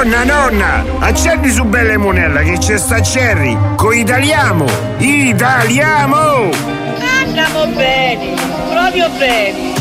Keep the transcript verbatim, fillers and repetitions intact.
Nonna, nonna, accendi su Belle Monella che c'è sta Cherry. Coitaliamo! Italiamo! Andiamo bene, proprio bene.